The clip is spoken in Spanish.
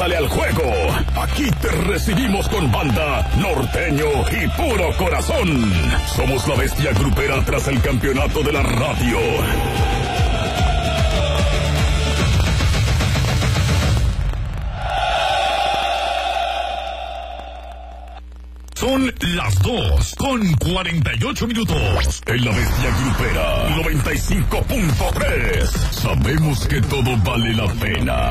Pásale al juego. Aquí te recibimos con banda, norteño y puro corazón. Somos la bestia grupera tras el campeonato de la radio. Son las 2:48. En la bestia grupera 95.3. Sabemos que todo vale la pena.